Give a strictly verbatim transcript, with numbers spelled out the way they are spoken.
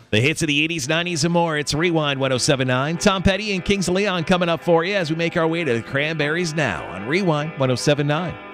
The hits of the eighties, nineties, and more. It's Rewind one oh seven point nine. Tom Petty and Kings of Leon coming up for you as we make our way to the Cranberries now on Rewind one oh seven point nine.